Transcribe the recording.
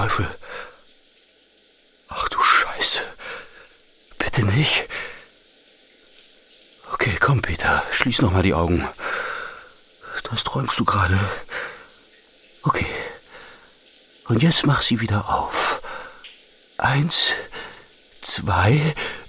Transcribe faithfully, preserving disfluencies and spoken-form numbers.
Teufel. Ach du Scheiße. Bitte nicht. Okay, komm, Peter, schließ noch mal die Augen. Das träumst du gerade. Okay. Und jetzt mach sie wieder auf. Eins, zwei,